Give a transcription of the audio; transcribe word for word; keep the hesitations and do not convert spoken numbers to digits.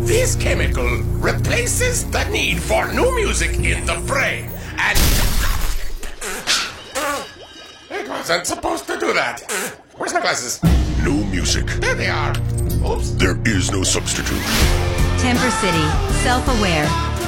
This chemical replaces the need for new music in the brain. And... It wasn't supposed to do that. Where's my glasses? No music. There they are. Oops. There is no substitute. Temper City, self-aware.